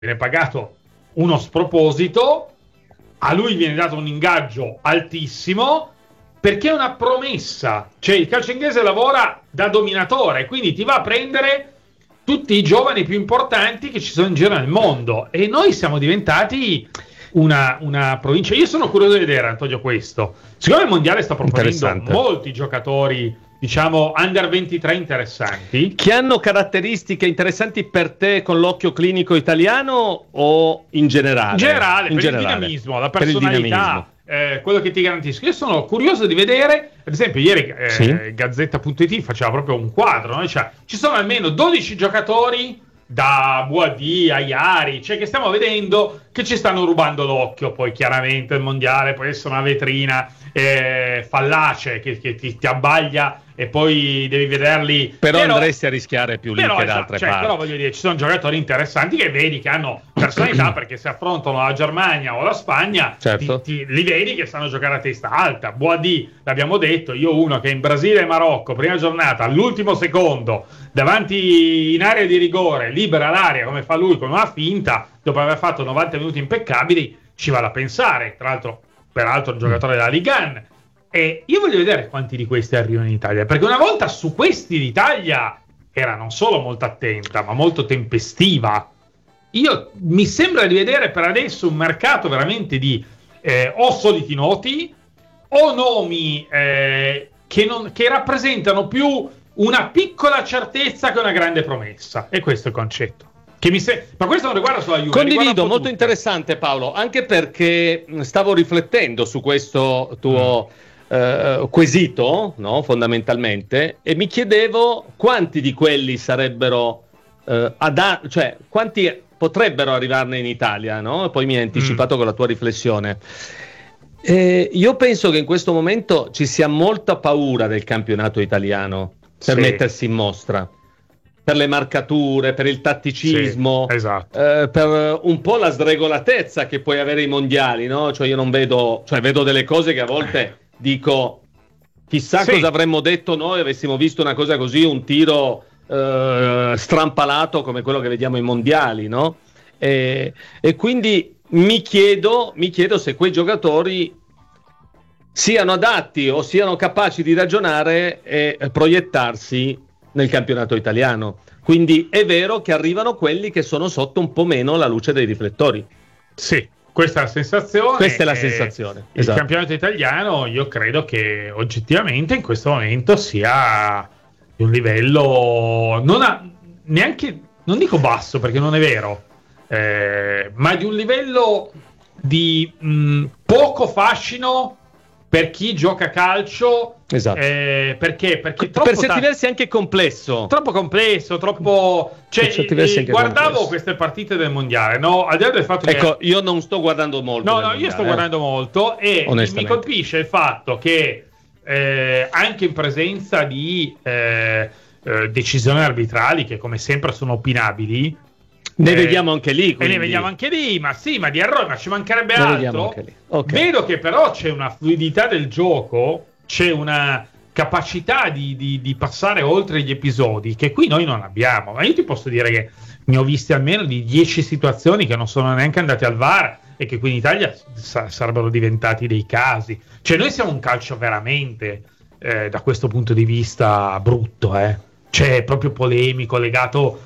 viene pagato uno sproposito, a lui viene dato un ingaggio altissimo, perché è una promessa. Cioè il calcio inglese lavora da dominatore, quindi ti va a prendere tutti i giovani più importanti che ci sono in giro nel mondo, e noi siamo diventati una provincia. Io sono curioso di vedere, Antonio, questo. Siccome il mondiale sta proponendo molti giocatori, diciamo, under 23 interessanti, che hanno caratteristiche interessanti per te con l'occhio clinico italiano o in generale? In generale, il dinamismo, la personalità, quello che ti garantisco. Io sono curioso di vedere, ad esempio ieri Gazzetta.it faceva proprio un quadro, no? Cioè, ci sono almeno 12 giocatori, da Boadi a Iari, cioè che stiamo vedendo che ci stanno rubando l'occhio. Poi chiaramente il mondiale può essere una vetrina fallace che ti abbaglia e poi devi vederli, però andresti a rischiare più lì che da altre parti. Però voglio dire, ci sono giocatori interessanti che vedi che hanno personalità, perché se affrontano la Germania o la Spagna, certo, li vedi che stanno a giocare a testa alta. Boadi, l'abbiamo detto, io uno che in Brasile e Marocco, prima giornata, all'ultimo secondo, davanti in area di rigore, libera l'aria come fa lui con una finta, dopo aver fatto 90 minuti impeccabili, ci vale a pensare. Tra l'altro, peraltro un giocatore della Ligue 1, e io voglio vedere quanti di questi arrivano in Italia, perché una volta su questi l'Italia era non solo molto attenta ma molto tempestiva. Mi sembra di vedere per adesso un mercato veramente di o soliti noti o nomi che rappresentano più una piccola certezza che una grande promessa, e questo è il concetto. Ma questo non riguarda solo la Juve. Condivido, molto interessante, Paolo, anche perché stavo riflettendo su questo tuo quesito, no, fondamentalmente, e mi chiedevo quanti di quelli sarebbero cioè quanti potrebbero arrivarne in Italia, no? E poi mi hai anticipato con la tua riflessione. Io penso che in questo momento ci sia molta paura del campionato italiano per mettersi in mostra, per le marcature, per il tatticismo, esatto. Per un po' la sregolatezza che puoi avere ai mondiali, no? Cioè io non vedo, vedo delle cose che a volte dico, chissà cosa avremmo detto noi avessimo visto una cosa così, un tiro strampalato come quello che vediamo ai mondiali, no? E quindi mi chiedo se quei giocatori siano adatti o siano capaci di ragionare e proiettarsi nel campionato italiano. Quindi è vero che arrivano quelli che sono sotto un po' meno la luce dei riflettori. Sì, questa è la sensazione. Questa è la sensazione. Il campionato italiano, io credo che oggettivamente in questo momento sia di un livello non dico basso, perché non è vero, ma di un livello di poco fascino per chi gioca a calcio. Esatto. Perché per certi versi anche complesso. Troppo complesso, troppo. Guardavo queste partite del mondiale, no? Al di là del fatto che io non sto guardando molto. No, io sto guardando molto, e mi colpisce il fatto che anche in presenza di decisioni arbitrali che come sempre sono opinabili, ne vediamo anche lì, e ne vediamo anche lì, ma di errori, ma ci mancherebbe altro. Okay. Vedo che però c'è una fluidità del gioco, c'è una capacità di passare oltre gli episodi che qui noi non abbiamo. Ma io ti posso dire che ne ho viste almeno di 10 situazioni che non sono neanche andate al VAR e che qui in Italia sarebbero diventati dei casi. Cioè noi siamo un calcio veramente da questo punto di vista brutto, cioè proprio polemico, legato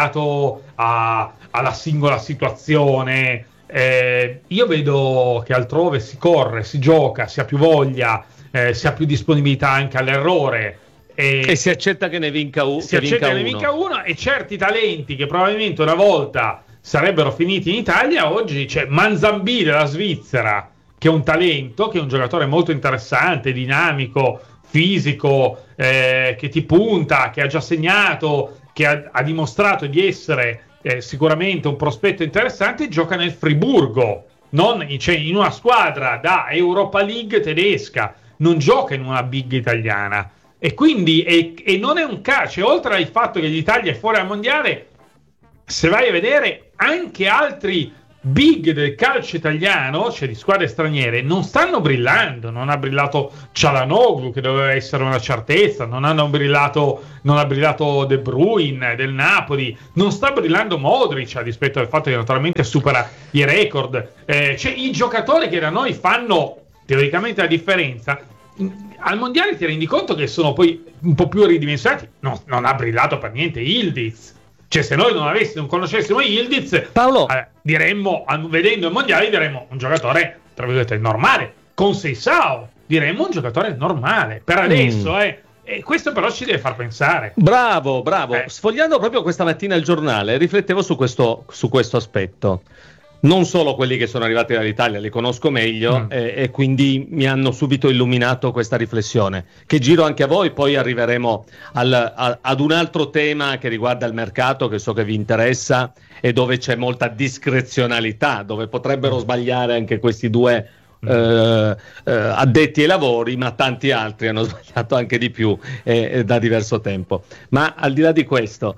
alla singola situazione. Io vedo che altrove si corre, si gioca, si ha più voglia, si ha più disponibilità anche all'errore, e si accetta che ne vinca uno. E certi talenti che probabilmente una volta sarebbero finiti in Italia, oggi c'è Manzambì della Svizzera, che è un talento, che è un giocatore molto interessante, dinamico, fisico, che ti punta, che ha già segnato, che ha dimostrato di essere sicuramente un prospetto interessante. Gioca nel Friburgo, in una squadra da Europa League tedesca, non gioca in una big italiana, e quindi e non è un calcio. Oltre al fatto che l'Italia è fuori dal mondiale, se vai a vedere anche altri big del calcio italiano, cioè di squadre straniere, non stanno brillando. Non ha brillato Çalhanoğlu, che doveva essere una certezza, non ha brillato De Bruyne del Napoli, non sta brillando Modric, a dispetto del fatto che naturalmente supera i record. Cioè i giocatori che da noi fanno teoricamente la differenza, al mondiale ti rendi conto che sono poi un po' più ridimensionati. Non ha brillato per niente Yildiz. Cioè, se noi non conoscessimo Yildiz, Paolo, diremmo, vedendo il mondiale, diremmo un giocatore, tra virgolette, normale. Con Seisao diremmo un giocatore normale. Per adesso, e questo però ci deve far pensare. Bravo. Sfogliando proprio questa mattina il giornale, riflettevo su questo aspetto. Non solo quelli che sono arrivati dall'Italia, li conosco meglio e quindi mi hanno subito illuminato questa riflessione, che giro anche a voi. Poi arriveremo ad un altro tema che riguarda il mercato, che so che vi interessa e dove c'è molta discrezionalità, dove potrebbero sbagliare anche questi due addetti ai lavori, ma tanti altri hanno sbagliato anche di più da diverso tempo. Ma al di là di questo,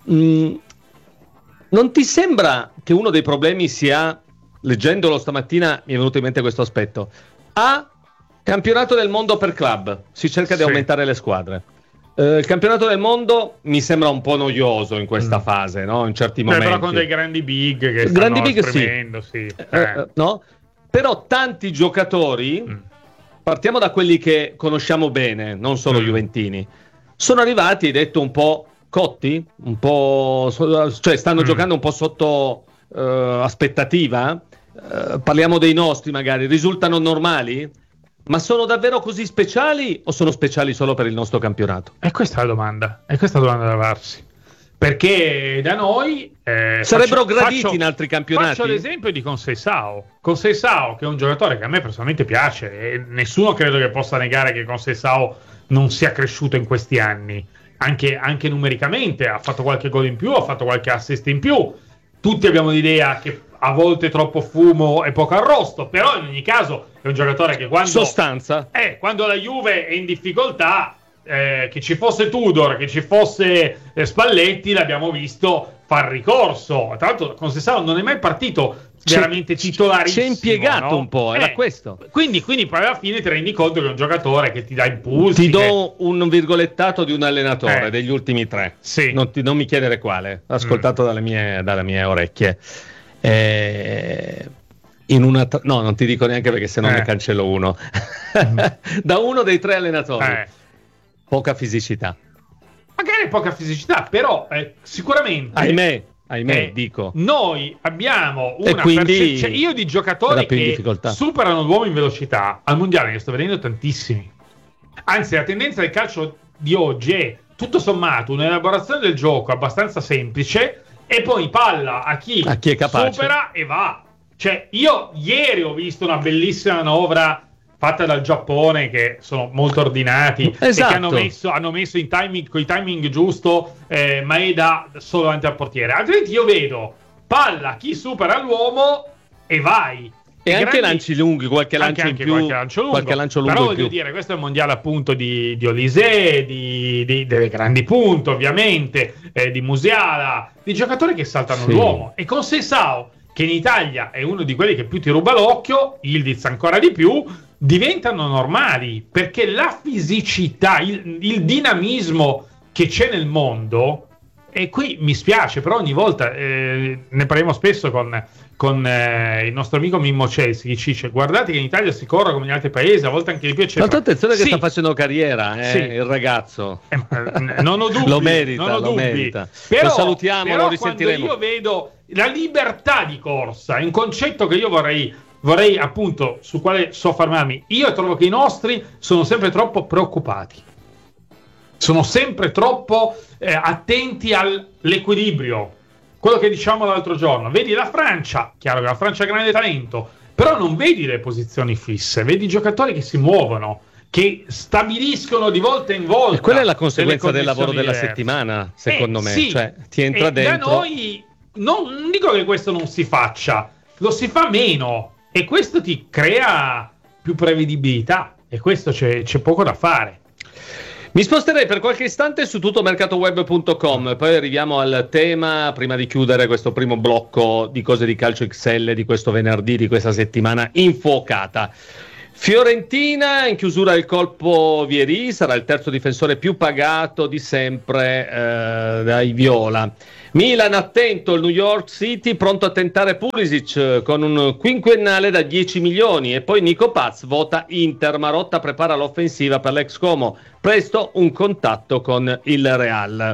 non ti sembra che uno dei problemi sia, leggendolo stamattina mi è venuto in mente questo aspetto, campionato del mondo per club, si cerca di aumentare le squadre. Il campionato del mondo mi sembra un po' noioso in questa fase, no? In certi momenti. Però con dei grandi big che stanno esprimendo, sì. No? Però tanti giocatori, partiamo da quelli che conosciamo bene, non solo juventini, sono arrivati, hai detto, un po' cotti, un po', cioè stanno giocando un po' sotto aspettativa. Parliamo dei nostri, magari risultano normali, ma sono davvero così speciali o sono speciali solo per il nostro campionato? E questa è la domanda, da farsi, perché da noi sarebbero graditi in altri campionati. Faccio l'esempio di Conceição, che è un giocatore che a me personalmente piace, e nessuno credo che possa negare che Conceição non sia cresciuto in questi anni. Anche numericamente ha fatto qualche gol in più, ha fatto qualche assist in più. Tutti abbiamo l'idea che a volte troppo fumo e poco arrosto, però in ogni caso è un giocatore che quando la Juve è in difficoltà, che ci fosse Tudor, che ci fosse Spalletti, l'abbiamo visto far ricorso. Tra l'altro Conceição non è mai partito veramente titolarissimo, ci è impiegato, no? Un po', era questo. Quindi poi alla fine ti rendi conto che è un giocatore che ti dà impulsi. Ti do un virgolettato di un allenatore degli ultimi 3. Sì. Non mi chiedere quale, ascoltato dalle mie orecchie. No, non ti dico neanche, perché se no ne cancello uno. Da uno dei 3 allenatori. Poca fisicità. Magari poca fisicità, però sicuramente. Ahimè, dico. Noi abbiamo una quindi cioè io di giocatori che superano l'uomo in velocità al mondiale ne sto vedendo tantissimi. Anzi, la tendenza del calcio di oggi è tutto sommato un'elaborazione del gioco abbastanza semplice e poi palla a chi è capace, supera e va. Cioè, io ieri ho visto una bellissima manovra fatta dal Giappone, che sono molto ordinati, e che hanno messo in timing, con i timing giusto, Maeda solo davanti al portiere. Altrimenti io vedo palla, chi supera l'uomo e vai. E anche lanci lunghi, qualche lancio in più, qualche lancio lungo. Però voglio dire, questo è il mondiale appunto di Olise, delle grandi punte ovviamente, di Musiala, di giocatori che saltano l'uomo. E con Seisao, che in Italia è uno di quelli che più ti ruba l'occhio, Yildiz ancora di più, diventano normali, perché la fisicità, il dinamismo che c'è nel mondo, e qui mi spiace, però ogni volta ne parliamo spesso con il nostro amico Mimmo Celsi, che ci dice: guardate che in Italia si corre come in altri paesi, a volte anche di più, eccetera. Tanto attenzione che sta facendo carriera, il ragazzo. Non ho dubbi, lo merita. Però, lo salutiamo, lo risentiremo. Quando io vedo la libertà di corsa, è un concetto che io vorrei appunto, su quale soffermarmi. Io trovo che i nostri sono sempre troppo preoccupati, sono sempre troppo attenti all'equilibrio. Quello che diciamo l'altro giorno, vedi la Francia, chiaro che la Francia ha grande talento, però non vedi le posizioni fisse, vedi giocatori che si muovono, che stabiliscono di volta in volta. E quella è la conseguenza del lavoro della settimana, secondo me. Sì. Cioè, ti entra dentro. Da noi non dico che questo non si faccia, lo si fa meno, e questo ti crea più prevedibilità, e questo c'è poco da fare. Mi sposterei per qualche istante su tuttomercatoweb.com, poi arriviamo al tema, prima di chiudere questo primo blocco di cose di calcio XL di questo venerdì, di questa settimana infuocata. Fiorentina in chiusura del colpo Vieri, sarà il terzo difensore più pagato di sempre dai viola. Milan attento, il New York City pronto a tentare Pulisic con un quinquennale da 10 milioni e poi Nico Paz vota Inter, Marotta prepara l'offensiva per l'ex Como, presto un contatto con il Real.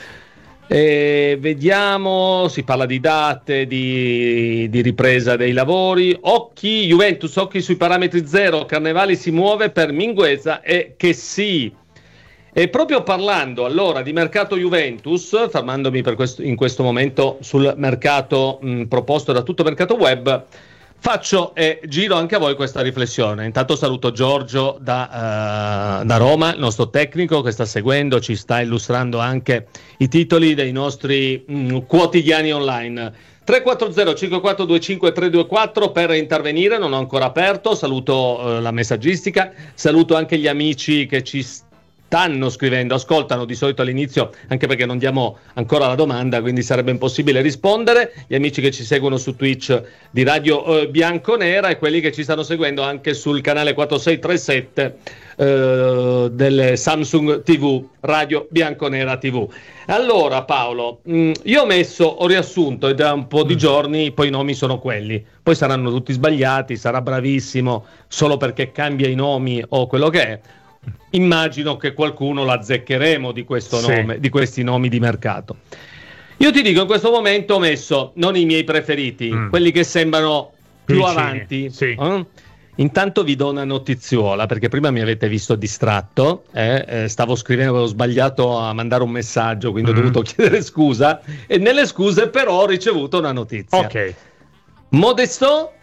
Vediamo, si parla di date, di ripresa dei lavori. Occhi Juventus, occhi sui parametri zero, Carnevali si muove per Mingueza e Chessy. E proprio parlando allora di mercato Juventus, fermandomi in questo momento sul mercato proposto da Tutto Mercato Web, faccio e giro anche a voi questa riflessione. Intanto saluto Giorgio da Roma, il nostro tecnico che sta seguendo, ci sta illustrando anche i titoli dei nostri quotidiani online. 340 5425 324 per intervenire, non ho ancora aperto, saluto la messaggistica, saluto anche gli amici che ci stanno scrivendo, ascoltano di solito all'inizio, anche perché non diamo ancora la domanda, quindi sarebbe impossibile rispondere, gli amici che ci seguono su Twitch di Radio Bianconera e quelli che ci stanno seguendo anche sul canale 4637 del Samsung TV, Radio Bianconera TV. Allora Paolo, io ho riassunto e da un po' di giorni poi i nomi sono quelli, poi saranno tutti sbagliati, sarà bravissimo solo perché cambia i nomi o quello che è. Immagino che qualcuno l'azzeccheremo di questo nome, di questi nomi di mercato. Io ti dico, in questo momento ho messo non i miei preferiti, quelli che sembrano più avanti. Sì. Intanto vi do una notiziola, perché prima mi avete visto distratto, stavo scrivendo, avevo sbagliato a mandare un messaggio, quindi ho dovuto chiedere scusa, e nelle scuse però ho ricevuto una notizia. Ok. Modesto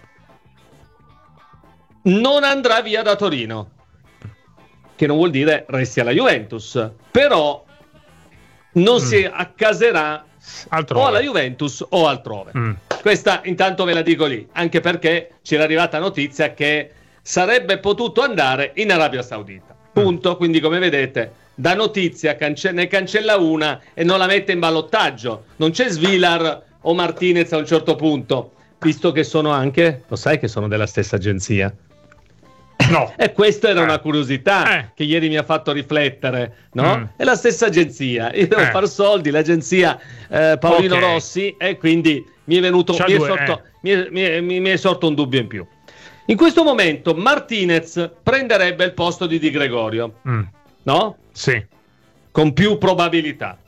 non andrà via da Torino, che non vuol dire resti alla Juventus, però non si accaserà altrove, o alla Juventus o altrove. Questa intanto ve la dico lì, anche perché c'era arrivata notizia che sarebbe potuto andare in Arabia Saudita. Punto. Quindi come vedete, da notizia ne cancella una e non la mette in ballottaggio. Non c'è Svilar o Martinez a un certo punto, visto che sono anche, lo sai che sono della stessa agenzia? No. E questa era una curiosità che ieri mi ha fatto riflettere, no? È la stessa agenzia, io devo far soldi, l'agenzia Paolino Rossi, e quindi mi è venuto, mi è sorto un dubbio in più. In questo momento Martinez prenderebbe il posto di Di Gregorio, no? Sì. Con più probabilità.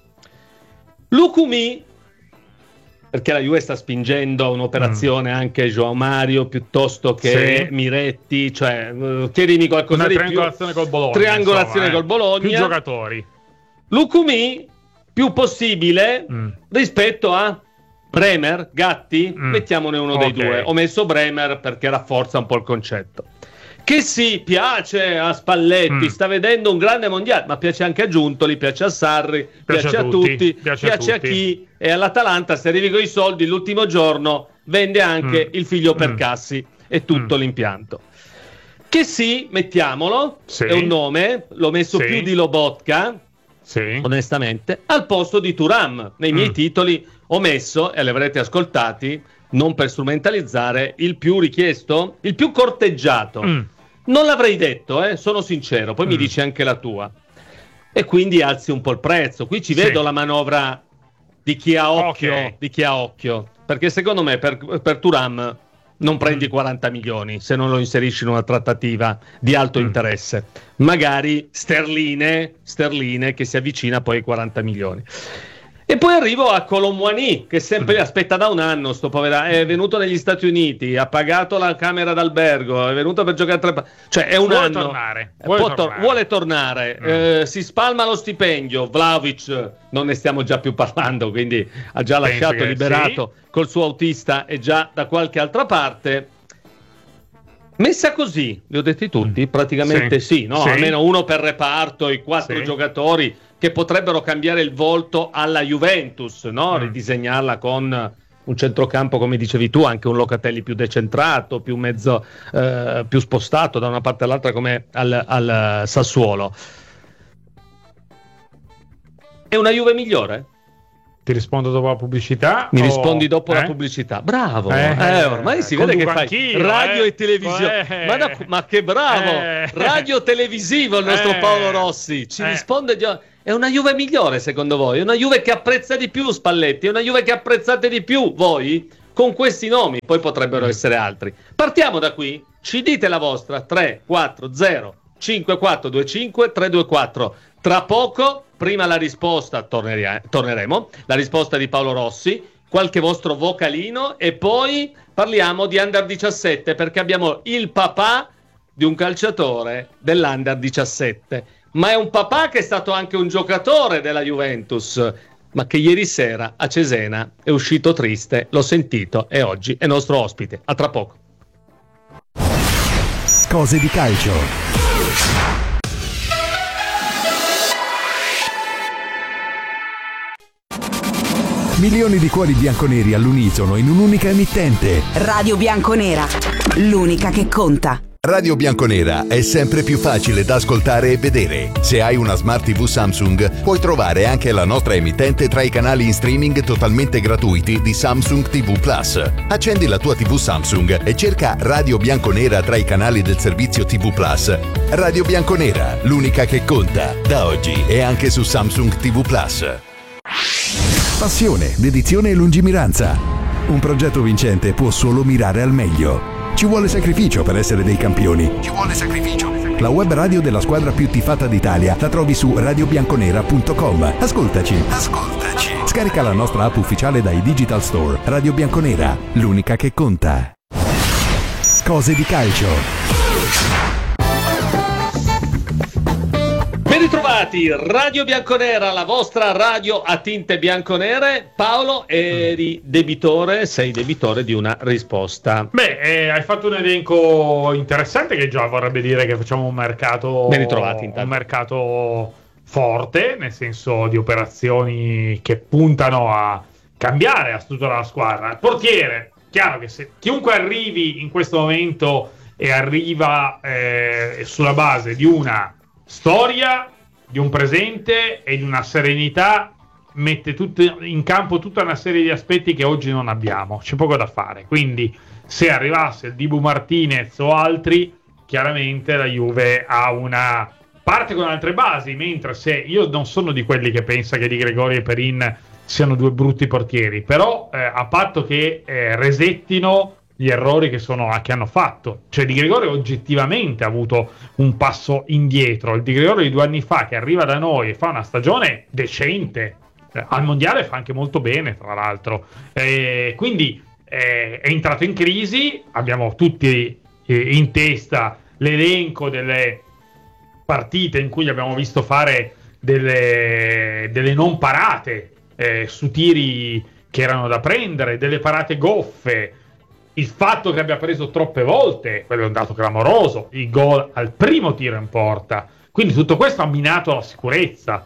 Lukumi, perché la Juve sta spingendo a un'operazione anche João Mario piuttosto che Miretti, cioè chiedimi qualcosa di più. Triangolazione col Bologna. Triangolazione col Bologna. Più giocatori. Lukumi più possibile rispetto a Bremer, Gatti, mettiamone uno dei due. Ho messo Bremer perché rafforza un po' il concetto. Che sì, piace a Spalletti, sta vedendo un grande mondiale, ma piace anche a Giuntoli, piace a Sarri, piace a tutti, piace a chi, e all'Atalanta se arrivi con i soldi l'ultimo giorno vende anche il figlio Percassi e tutto l'impianto. Che sì, mettiamolo, è un nome, l'ho messo più di Lobotka, onestamente, al posto di Thuram. Nei miei titoli ho messo, e li avrete ascoltati, non per strumentalizzare, il più richiesto, il più corteggiato. Non l'avrei detto, sono sincero, poi mi dici anche la tua. E quindi alzi un po' il prezzo. Qui ci vedo la manovra di chi ha occhio, perché secondo me per Thuram non prendi 40 milioni se non lo inserisci in una trattativa di alto interesse. Magari sterline che si avvicina poi ai 40 milioni. E poi arrivo a Colomboani, che sempre aspetta da un anno, sto povero, è venuto negli Stati Uniti, ha pagato la camera d'albergo, è venuto per giocare cioè è un anno. Vuole tornare. Si spalma lo stipendio. Vlahovic non ne stiamo già più parlando, quindi ha già lasciato, liberato col suo autista e già da qualche altra parte. Messa così, li ho detti tutti? Praticamente no? Almeno uno per reparto, i 4 giocatori che potrebbero cambiare il volto alla Juventus, no? Ridisegnarla con un centrocampo, come dicevi tu, anche un Locatelli più decentrato, più mezzo, più spostato da una parte all'altra come al Sassuolo. È una Juve migliore? Ti rispondo dopo la pubblicità? Mi rispondi dopo la pubblicità. Bravo, ormai si vede che fai radio e televisione. Ma che bravo! Radio televisivo il nostro Paolo Rossi. Ci risponde. È una Juve migliore secondo voi? È una Juve che apprezza di più Spalletti? È una Juve che apprezzate di più voi? Con questi nomi, poi potrebbero essere altri. Partiamo da qui. Ci dite la vostra. 340 5425 324. Tra poco, prima la risposta, torneremo, la risposta di Paolo Rossi, qualche vostro vocalino e poi parliamo di Under 17 perché abbiamo il papà di un calciatore dell'Under 17. Ma è un papà che è stato anche un giocatore della Juventus, ma che ieri sera a Cesena è uscito triste, l'ho sentito e oggi è nostro ospite. A tra poco. Cose di calcio. Milioni di cuori bianconeri all'unisono in un'unica emittente. Radio Bianconera, l'unica che conta. Radio Bianconera è sempre più facile da ascoltare e vedere. Se hai una Smart TV Samsung, puoi trovare anche la nostra emittente tra i canali in streaming totalmente gratuiti di Samsung TV Plus. Accendi la tua TV Samsung e cerca Radio Bianconera tra i canali del servizio TV Plus. Radio Bianconera, l'unica che conta. Da oggi è anche su Samsung TV Plus. Passione, dedizione e lungimiranza. Un progetto vincente può solo mirare al meglio. Ci vuole sacrificio per essere dei campioni. Ci vuole sacrificio. La web radio della squadra più tifata d'Italia la trovi su radiobianconera.com. Ascoltaci. Scarica la nostra app ufficiale dai Digital Store. Radio Bianconera, l'unica che conta. Cose di calcio. Ben ritrovati, Radio Bianconera, la vostra radio a tinte bianconere. Paolo, sei debitore di una risposta. Beh, hai fatto un elenco interessante che già vorrebbe dire che facciamo un mercato. Ben ritrovati, intanto. Un mercato forte, nel senso di operazioni che puntano a cambiare la struttura della squadra. Il portiere, chiaro che se chiunque arrivi in questo momento e arriva sulla base di una storia, di un presente e di una serenità, mette in campo tutta una serie di aspetti che oggi non abbiamo, c'è poco da fare. Quindi se arrivasse il Dibu Martinez o altri, chiaramente la Juve ha una parte con altre basi, mentre se io non sono di quelli che pensa che Di Gregorio e Perin siano due brutti portieri, però a patto che resettino gli errori che hanno fatto. Cioè Di Gregorio oggettivamente ha avuto un passo indietro. Il Di Gregorio di 2 anni fa che arriva da noi e fa una stagione decente, al mondiale fa anche molto bene tra l'altro, quindi è entrato in crisi. Abbiamo tutti in testa l'elenco delle partite in cui abbiamo visto fare delle non parate su tiri che erano da prendere, delle parate goffe. Il fatto che abbia preso troppe volte, quello è un dato clamoroso, il gol al primo tiro in porta. Quindi tutto questo ha minato la sicurezza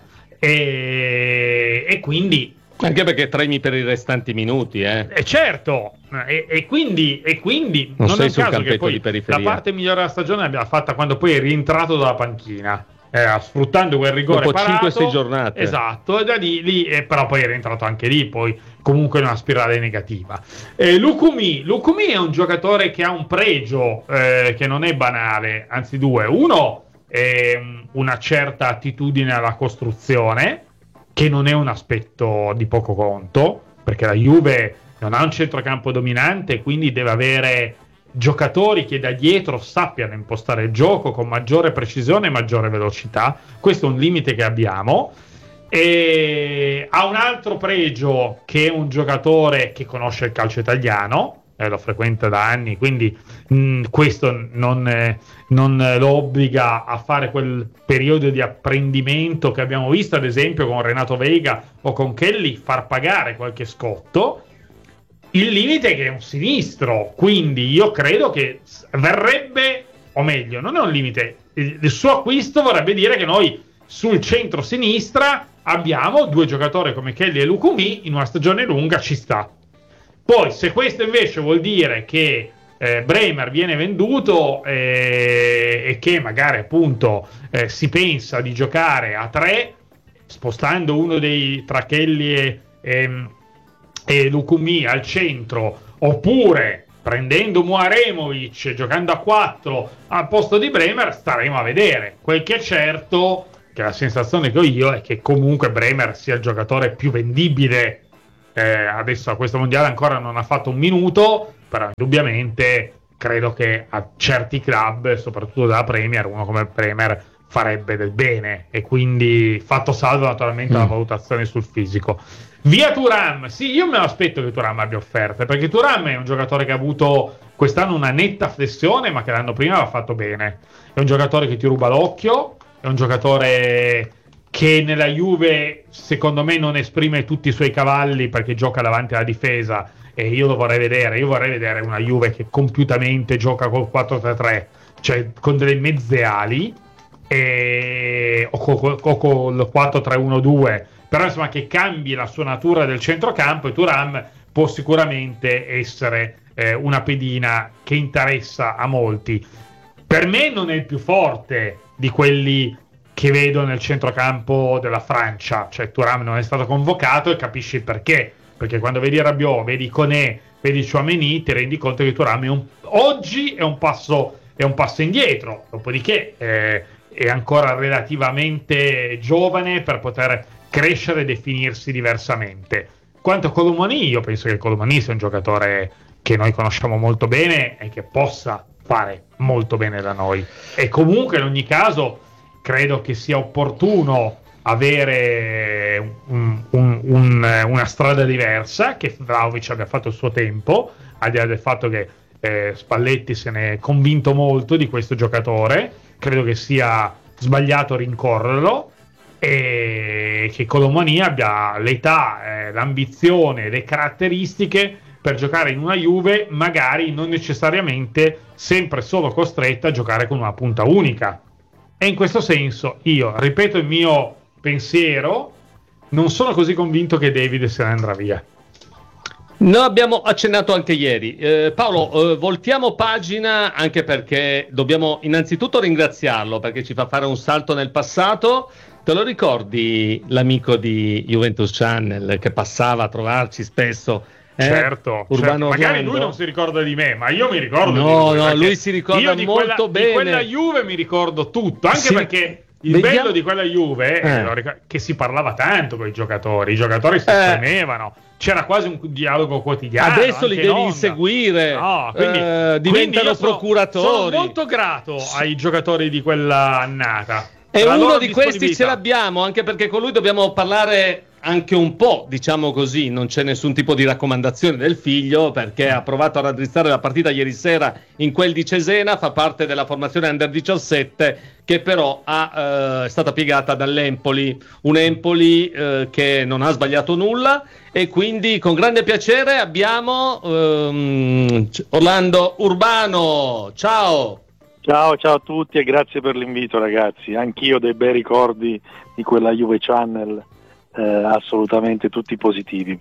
e quindi... Anche perché tremi per i restanti minuti, certo, e quindi non sei sul campetto di periferia. La parte migliore della stagione l'abbiamo fatta quando poi è rientrato dalla panchina, sfruttando quel rigore dopo 5-6 giornate. Esatto, e da lì però poi è rientrato anche lì, poi comunque in una spirale negativa. Lukumi è un giocatore che ha un pregio che non è banale, anzi due. Uno è una certa attitudine alla costruzione, che non è un aspetto di poco conto, perché la Juve non ha un centrocampo dominante, quindi deve avere giocatori che da dietro sappiano impostare il gioco con maggiore precisione e maggiore velocità. Questo è un limite che abbiamo. E ha un altro pregio, che è un giocatore che conosce il calcio italiano, lo frequenta da anni, quindi questo non lo obbliga a fare quel periodo di apprendimento che abbiamo visto ad esempio con Renato Veiga o con Kelly far pagare qualche scotto. Il limite è che è un sinistro, quindi io credo che verrebbe, o meglio, non è un limite, il suo acquisto vorrebbe dire che noi sul centro-sinistra abbiamo due giocatori come Kelly e Lukumi in una stagione lunga, ci sta. Poi se questo invece vuol dire che Bremer viene venduto e che magari appunto si pensa di giocare a 3, spostando uno dei Trachelli e Lukumi al centro, oppure prendendo Muaremovic e giocando a 4 al posto di Bremer, staremo a vedere. Quel che è certo, che la sensazione che ho io, è che comunque Bremer sia il giocatore più vendibile. Adesso a questo mondiale ancora non ha fatto un minuto, però indubbiamente credo che a certi club, soprattutto della Premier, uno come Bremer farebbe del bene, e quindi fatto salvo naturalmente la valutazione sul fisico. Via Thuram, sì, io me lo aspetto che Thuram abbia offerte, perché Thuram è un giocatore che ha avuto quest'anno una netta flessione, ma che l'anno prima aveva fatto bene. È un giocatore che ti ruba l'occhio, è un giocatore che nella Juve secondo me non esprime tutti i suoi cavalli, perché gioca davanti alla difesa, e io lo vorrei vedere. Io vorrei vedere una Juve che compiutamente gioca col 4-3-3, cioè con delle mezze ali, o col 4-3-1-2, però insomma che cambi la sua natura del centrocampo, e Thuram può sicuramente essere una pedina che interessa a molti. Per me non è il più forte di quelli che vedo nel centrocampo della Francia, cioè Thuram non è stato convocato, e capisci il perché, perché quando vedi Rabiot, vedi Koné, vedi Tchouaméni, ti rendi conto che Thuram oggi è un passo indietro, dopodiché è ancora relativamente giovane per poter crescere e definirsi diversamente. Quanto a Colomani, io penso che Colomani sia un giocatore che noi conosciamo molto bene e che possa fare molto bene da noi, e comunque in ogni caso credo che sia opportuno avere una strada diversa, che Vlahovic abbia fatto il suo tempo, al di là del fatto che Spalletti se ne è convinto molto di questo giocatore. Credo che sia sbagliato rincorrerlo, e che Colomani abbia l'età, l'ambizione, le caratteristiche per giocare in una Juve, magari non necessariamente sempre solo costretta a giocare con una punta unica. E in questo senso io ripeto il mio pensiero, non sono così convinto che David se ne andrà via. Noi abbiamo accennato anche ieri. Paolo, voltiamo pagina, anche perché dobbiamo innanzitutto ringraziarlo, perché ci fa fare un salto nel passato. Te lo ricordi l'amico di Juventus Channel che passava a trovarci spesso? Certo, Urbano magari Orlando. lui non si ricorda di me, ma io mi ricordo di lui. No, lui si ricorda molto bene. Di quella Juve mi ricordo tutto, anche perché il bello di quella Juve è che si parlava tanto con i giocatori si esprimevano, c'era quasi un dialogo quotidiano. Adesso li devi inseguire, diventano procuratori. Sono molto grato ai giocatori di quella annata. E uno di questi ce l'abbiamo, anche perché con lui dobbiamo parlare anche un po', diciamo così. Non c'è nessun tipo di raccomandazione del figlio, perché ha provato a raddrizzare la partita ieri sera in quel di Cesena, fa parte della formazione Under 17, che però è stata piegata dall'Empoli, un Empoli che non ha sbagliato nulla, e quindi con grande piacere abbiamo Orlando Urbano. Ciao a tutti, e grazie per l'invito, ragazzi. Anch'io dei bei ricordi di quella Juve Channel, assolutamente tutti positivi.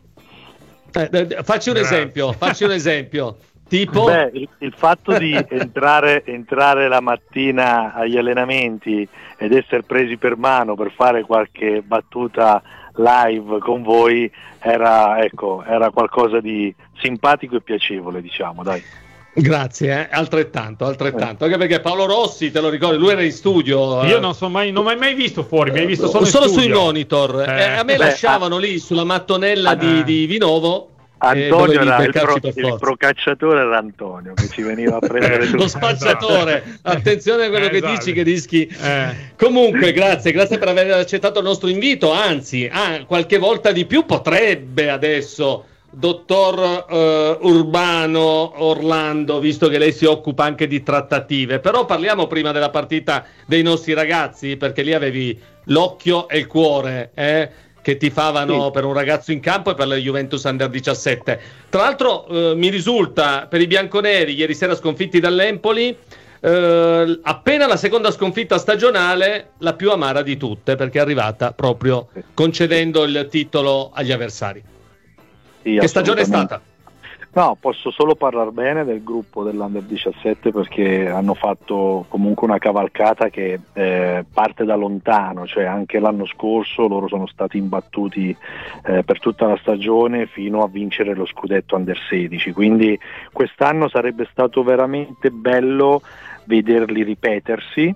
Facci un esempio. Tipo? Il fatto di entrare la mattina agli allenamenti ed essere presi per mano per fare qualche battuta live con voi era qualcosa di simpatico e piacevole, diciamo, dai. Grazie, altrettanto. Anche perché Paolo Rossi, te lo ricordi, lui era in studio. Io non mi hai mai visto fuori, mi hai visto solo sui monitor. A me lasciavano lì sulla mattonella di Vinovo. Antonio era il procacciatore, era Antonio che ci veniva a prendere lo spacciatore. Attenzione a quello che dici, che rischi. Comunque grazie per aver accettato il nostro invito, anzi qualche volta di più potrebbe adesso, dottor Urbano Orlando, visto che lei si occupa anche di trattative. Però parliamo prima della partita dei nostri ragazzi, perché lì avevi l'occhio e il cuore che tifavano per un ragazzo in campo e per la Juventus Under 17. Tra l'altro mi risulta, per i bianconeri ieri sera sconfitti dall'Empoli, appena la seconda sconfitta stagionale, la più amara di tutte, perché è arrivata proprio concedendo il titolo agli avversari. Sì, che stagione è stata? No, posso solo parlare bene del gruppo dell'Under 17 perché hanno fatto comunque una cavalcata che parte da lontano, cioè anche l'anno scorso loro sono stati imbattuti per tutta la stagione fino a vincere lo scudetto Under 16, quindi quest'anno sarebbe stato veramente bello vederli ripetersi.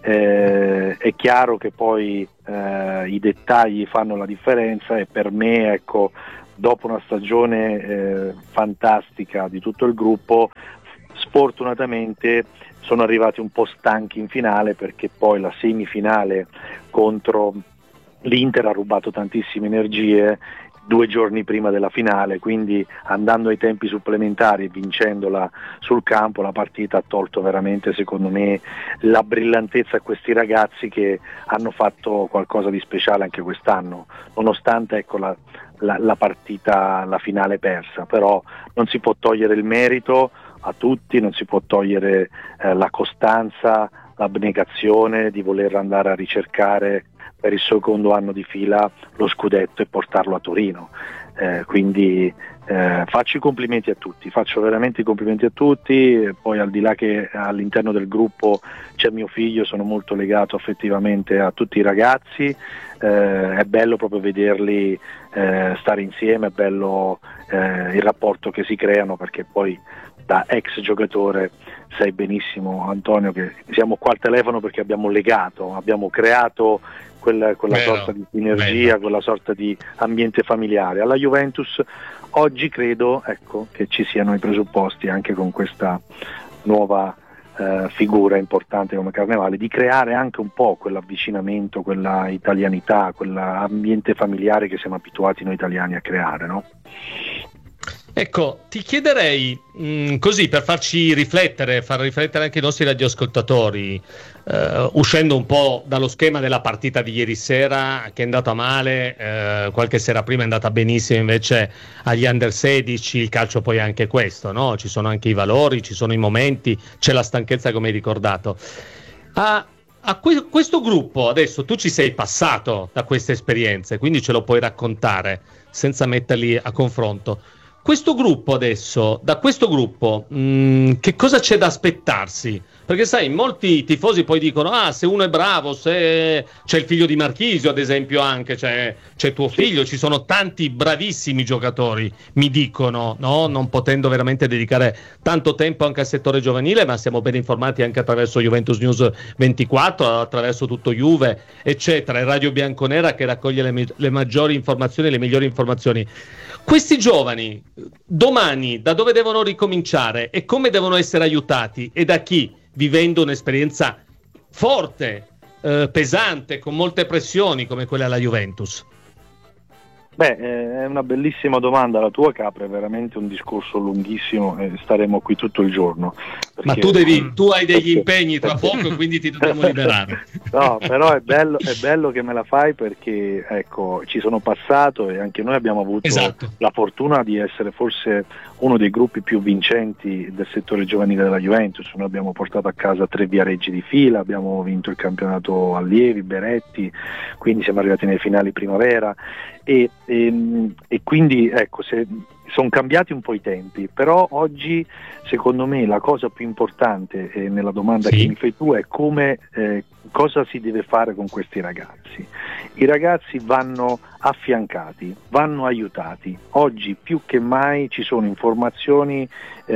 È chiaro che poi i dettagli fanno la differenza e per me, ecco, dopo una stagione fantastica di tutto il gruppo, sfortunatamente sono arrivati un po' stanchi in finale, perché poi la semifinale contro l'Inter ha rubato tantissime energie 2 giorni prima della finale, quindi andando ai tempi supplementari e vincendola sul campo, la partita ha tolto veramente, secondo me, la brillantezza a questi ragazzi che hanno fatto qualcosa di speciale anche quest'anno, nonostante, ecco, la partita, la finale persa. Però non si può togliere il merito a tutti, non si può togliere la costanza, l'abnegazione di voler andare a ricercare per il secondo anno di fila lo scudetto e portarlo a Torino. Quindi faccio i complimenti a tutti, faccio veramente i complimenti a tutti. Poi, al di là che all'interno del gruppo c'è mio figlio, sono molto legato affettivamente a tutti i ragazzi, è bello proprio vederli stare insieme, è bello il rapporto che si creano, perché poi da ex giocatore sai benissimo, Antonio, che siamo qua al telefono perché abbiamo legato, abbiamo creato quella sorta di sinergia, quella sorta di ambiente familiare. Alla Juventus oggi credo, ecco, che ci siano i presupposti, anche con questa nuova figura importante come Carnevale, di creare anche un po' quell'avvicinamento, quella italianità, quell'ambiente familiare che siamo abituati noi italiani a creare, no? Ecco, ti chiederei, così per farci riflettere, far riflettere anche i nostri radioascoltatori, uscendo un po' dallo schema della partita di ieri sera, che è andata male, qualche sera prima è andata benissimo invece agli Under 16, il calcio poi è anche questo, no? Ci sono anche i valori, ci sono i momenti, c'è la stanchezza, come hai ricordato. Questo gruppo, adesso tu ci sei passato da queste esperienze, quindi ce lo puoi raccontare senza metterli a confronto. Questo gruppo adesso, da questo gruppo, che cosa c'è da aspettarsi? Perché sai, molti tifosi poi dicono, se uno è bravo, se c'è il figlio di Marchisio ad esempio anche, c'è tuo figlio, ci sono tanti bravissimi giocatori, mi dicono, no? Non potendo veramente dedicare tanto tempo anche al settore giovanile, ma siamo ben informati anche attraverso Juventus News 24, attraverso tutto Juve, eccetera, e Radio Bianconera che raccoglie le maggiori informazioni, le migliori informazioni. Questi giovani domani da dove devono ricominciare e come devono essere aiutati e da chi, vivendo un'esperienza forte, pesante, con molte pressioni come quella alla Juventus? Beh, è una bellissima domanda la tua, che apre veramente un discorso lunghissimo e staremo qui tutto il giorno. Perché... Ma tu hai degli impegni tra poco e quindi ti dobbiamo liberare. No, però è bello che me la fai, perché ecco, ci sono passato e anche noi abbiamo avuto la fortuna di essere forse uno dei gruppi più vincenti del settore giovanile della Juventus. Noi abbiamo portato a casa 3 viareggi di fila, abbiamo vinto il campionato allievi, Beretti, quindi siamo arrivati nei finali primavera e quindi ecco, sono cambiati un po' i tempi, però oggi secondo me la cosa più importante nella domanda che mi fai tu è cosa si deve fare con questi ragazzi. I ragazzi vanno affiancati, vanno aiutati. Oggi più che mai ci sono informazioni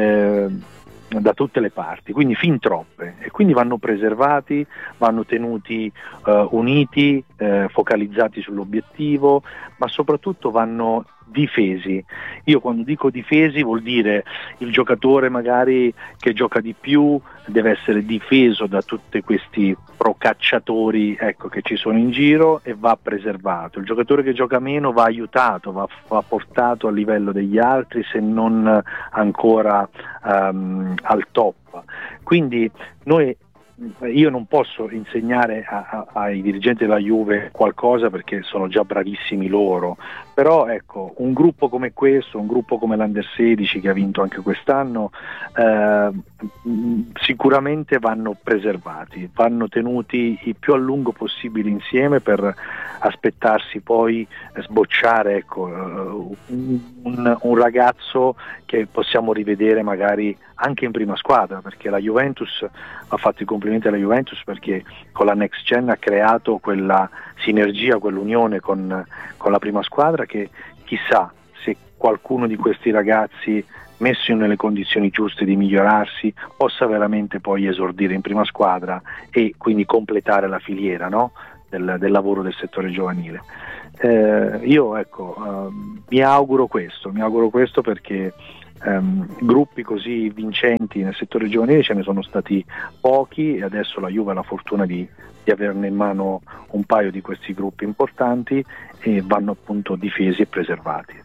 da tutte le parti, quindi fin troppe, e quindi vanno preservati, vanno tenuti uniti, focalizzati sull'obiettivo, ma soprattutto vanno difesi. Io quando dico difesi vuol dire il giocatore magari che gioca di più deve essere difeso da tutti questi procacciatori, ecco, che ci sono in giro, e va preservato. Il giocatore che gioca meno va aiutato, va portato a livello degli altri, se non ancora al top. Quindi noi io non posso insegnare ai dirigenti della Juve qualcosa perché sono già bravissimi loro, però ecco, un gruppo come questo, un gruppo come l'Under 16 che ha vinto anche quest'anno, sicuramente vanno preservati, vanno tenuti il più a lungo possibile insieme per aspettarsi poi sbocciare, ecco, un ragazzo che possiamo rivedere magari anche in prima squadra, perché la Juventus ha fatto i complimenti alla Juventus perché con la Next Gen ha creato quella sinergia, quell'unione con la prima squadra che chissà se qualcuno di questi ragazzi messo nelle condizioni giuste di migliorarsi possa veramente poi esordire in prima squadra e quindi completare la filiera, no? del lavoro del settore giovanile. Io ecco, mi auguro questo perché gruppi così vincenti nel settore giovanile ce ne sono stati pochi e adesso la Juve ha la fortuna di averne in mano un paio di questi gruppi importanti e vanno appunto difesi e preservati.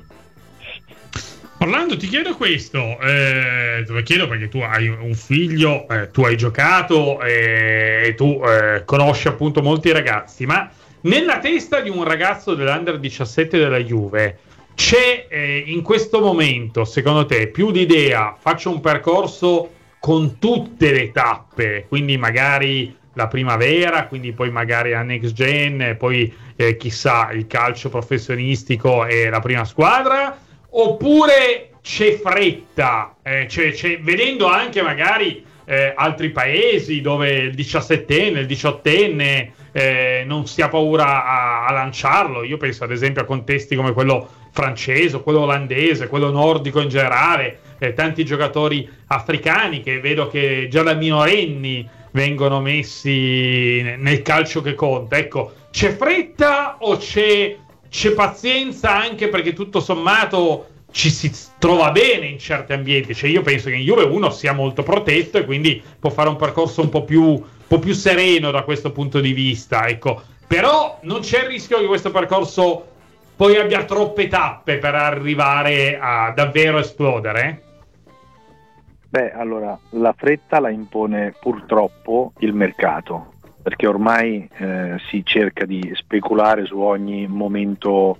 Orlando, ti chiedo questo, te lo chiedo perché tu hai un figlio, tu hai giocato e tu conosci appunto molti ragazzi, ma nella testa di un ragazzo dell'Under 17 della Juve c'è in questo momento, secondo te, più l'idea faccio un percorso con tutte le tappe, quindi magari la primavera, quindi poi magari la Next Gen, poi chissà il calcio professionistico e la prima squadra, oppure c'è fretta, vedendo anche magari altri paesi dove il 17enne, il 18enne non si ha paura a lanciarlo. Io penso ad esempio a contesti come quello francese, quello olandese, quello nordico in generale, tanti giocatori africani che vedo che già da minorenni vengono messi nel calcio che conta. Ecco, c'è fretta o c'è pazienza, anche perché tutto sommato ci si trova bene in certi ambienti? Cioè io penso che in Juve uno sia molto protetto e quindi può fare un percorso un po' più sereno da questo punto di vista, ecco. Però non c'è il rischio che questo percorso poi abbia troppe tappe per arrivare a davvero esplodere? Beh, allora, la fretta la impone purtroppo il mercato, perché ormai si cerca di speculare su ogni momento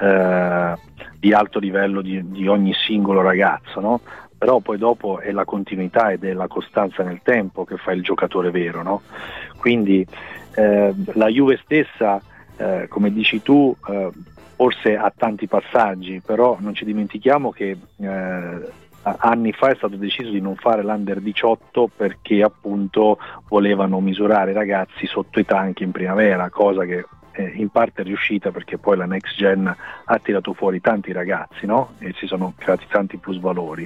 di alto livello di ogni singolo ragazzo, no? Però poi dopo è la continuità ed è la costanza nel tempo che fa il giocatore vero, no? Quindi la Juve stessa, come dici tu, forse ha tanti passaggi, però non ci dimentichiamo che anni fa è stato deciso di non fare l'Under 18 perché appunto volevano misurare i ragazzi sotto età anche in primavera, cosa che in parte è riuscita perché poi la Next Gen ha tirato fuori tanti ragazzi, no? E si sono creati tanti plusvalori.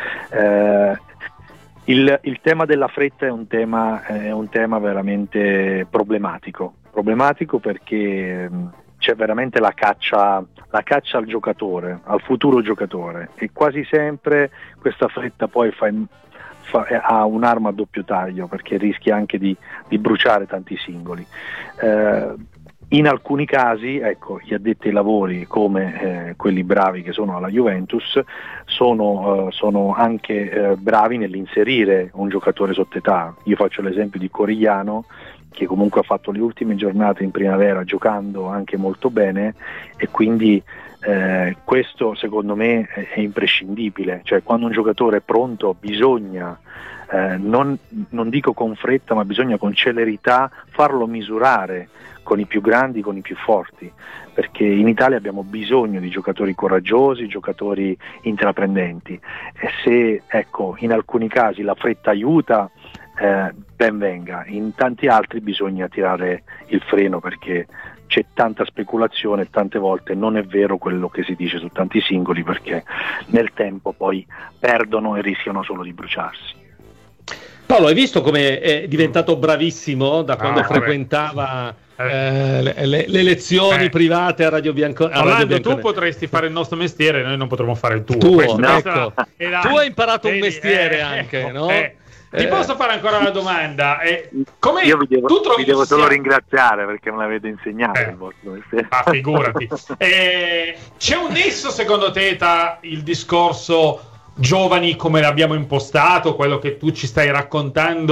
Il tema della fretta è un tema veramente problematico perché c'è veramente la caccia al giocatore, al futuro giocatore, e quasi sempre questa fretta poi ha un'arma a doppio taglio perché rischia anche di bruciare tanti singoli. In alcuni casi, ecco, gli addetti ai lavori come quelli bravi che sono alla Juventus sono anche bravi nell'inserire un giocatore sotto età. Io faccio l'esempio di Corigliano, che comunque ha fatto le ultime giornate in primavera giocando anche molto bene, e quindi questo secondo me è imprescindibile. Cioè, quando un giocatore è pronto bisogna non dico con fretta, ma bisogna con celerità farlo misurare con i più grandi, con i più forti, perché in Italia abbiamo bisogno di giocatori coraggiosi, giocatori intraprendenti, e se ecco in alcuni casi la fretta aiuta, ben venga. In tanti altri bisogna tirare il freno perché c'è tanta speculazione e tante volte non è vero quello che si dice su tanti singoli, perché nel tempo poi perdono e rischiano solo di bruciarsi. Paolo, hai visto come è diventato bravissimo da quando frequentava le lezioni private a Radio Bianconero? Tu potresti fare il nostro mestiere, noi non potremo fare il tuo. Tu hai imparato un mestiere anche, no? Ti posso fare ancora una domanda? Io vi devo solo ringraziare perché me l'avete insegnato il vostro mestiere. Figurati. C'è un nesso secondo te tra il discorso giovani come l'abbiamo impostato, quello che tu ci stai raccontando,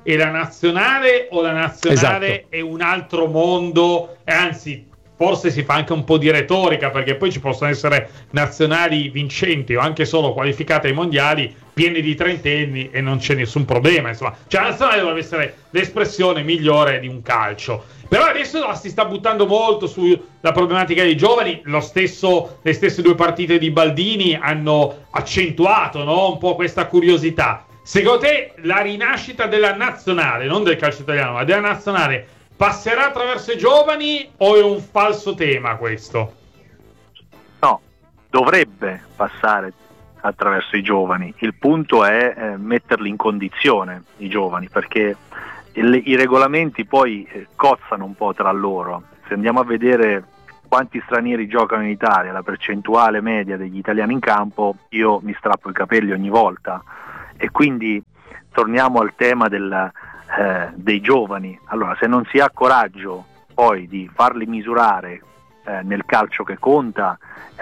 e la nazionale, o la nazionale Esatto. è un altro mondo, e anzi forse si fa anche un po' di retorica, perché poi ci possono essere nazionali vincenti o anche solo qualificate ai mondiali pieni di trentenni e non c'è nessun problema, insomma, cioè la nazionale dovrebbe essere l'espressione migliore di un calcio. Però adesso si sta buttando molto sulla problematica dei giovani. Le stesse 2 partite di Baldini hanno accentuato, no, un po' questa curiosità. Secondo te la rinascita della nazionale, non del calcio italiano, ma della nazionale, passerà attraverso i giovani o è un falso tema questo? No, dovrebbe passare attraverso i giovani. Il punto è metterli in condizione, i giovani, perché i regolamenti poi cozzano un po' tra loro. Se andiamo a vedere quanti stranieri giocano in Italia, la percentuale media degli italiani in campo, io mi strappo i capelli ogni volta. E quindi torniamo al tema dei giovani. Allora, se non si ha coraggio poi di farli misurare nel calcio che conta,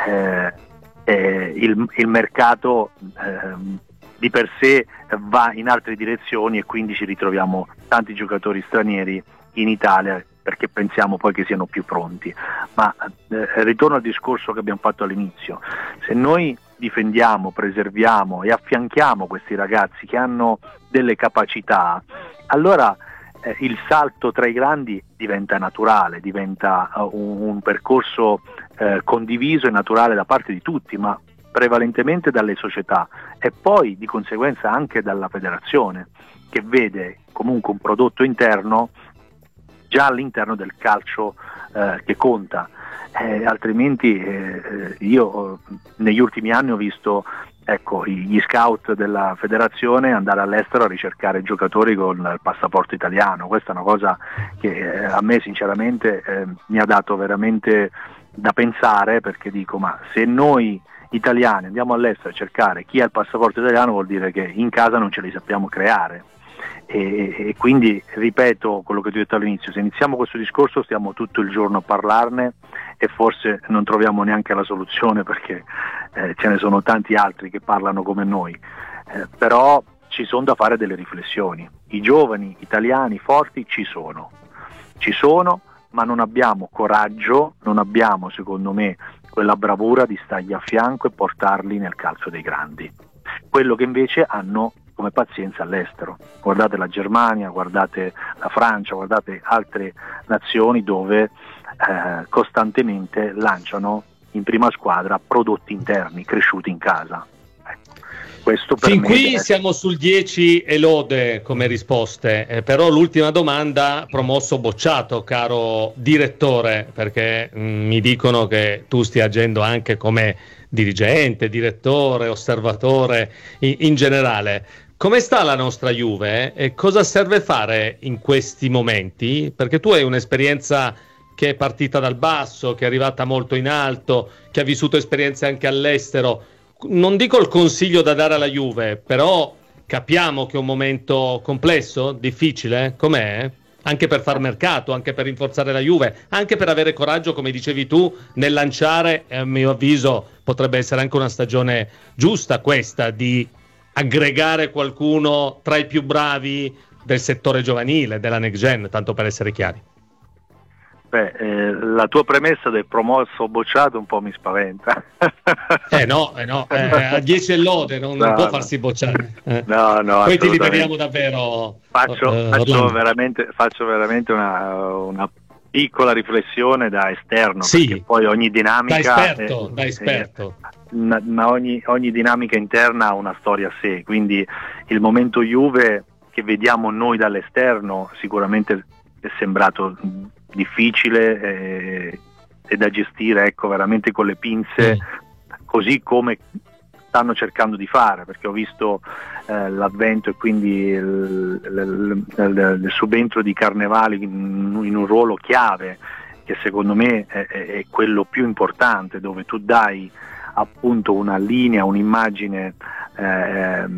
il mercato di per sé va in altre direzioni, e quindi ci ritroviamo tanti giocatori stranieri in Italia perché pensiamo poi che siano più pronti. Ma ritorno al discorso che abbiamo fatto all'inizio: se noi difendiamo, preserviamo e affianchiamo questi ragazzi che hanno delle capacità, allora il salto tra i grandi diventa naturale, diventa un percorso condiviso e naturale da parte di tutti, ma prevalentemente dalle società, e poi di conseguenza anche dalla federazione, che vede comunque un prodotto interno già all'interno del calcio che conta. Altrimenti io negli ultimi anni ho visto gli scout della federazione andare all'estero a ricercare giocatori con il passaporto italiano. Questa è una cosa che a me sinceramente mi ha dato veramente da pensare, perché dico, ma se noi italiani andiamo all'estero a cercare chi ha il passaporto italiano, vuol dire che in casa non ce li sappiamo creare. E quindi ripeto quello che ti ho detto all'inizio: se iniziamo questo discorso stiamo tutto il giorno a parlarne e forse non troviamo neanche la soluzione, perché ce ne sono tanti altri che parlano come noi, però ci sono da fare delle riflessioni. I giovani italiani forti ci sono, ma non abbiamo coraggio, non abbiamo, secondo me, quella bravura di stargli a fianco e portarli nel calcio dei grandi, quello che invece hanno come pazienza all'estero. Guardate la Germania, guardate la Francia, guardate altre nazioni dove costantemente lanciano in prima squadra prodotti interni cresciuti in casa. Questo per fin me qui siamo sul 10 e lode come risposte, però l'ultima domanda: promosso o bocciato, caro direttore, perché mi dicono che tu stia agendo anche come dirigente, direttore, osservatore in generale. Come sta la nostra Juve e cosa serve fare in questi momenti? Perché tu hai un'esperienza che è partita dal basso, che è arrivata molto in alto, che ha vissuto esperienze anche all'estero. Non dico il consiglio da dare alla Juve, però capiamo che è un momento complesso, difficile, com'è? Anche per far mercato, anche per rinforzare la Juve, anche per avere coraggio, come dicevi tu, nel lanciare, a mio avviso potrebbe essere anche una stagione giusta questa, di aggregare qualcuno tra i più bravi del settore giovanile, della next gen, tanto per essere chiari. La tua premessa del promosso o bocciato un po' mi spaventa. A 10 e lode non può farsi bocciare. No, poi ti liberiamo davvero. Faccio veramente una piccola riflessione da esterno, sì, perché poi ogni dinamica da esperto. Ma ogni dinamica interna ha una storia a sé, quindi il momento Juve che vediamo noi dall'esterno sicuramente è sembrato difficile e da gestire, ecco, veramente con le pinze, così come stanno cercando di fare, perché ho visto l'avvento e quindi il subentro di Carnevali in un ruolo chiave, che secondo me è quello più importante, dove tu dai appunto una linea, un'immagine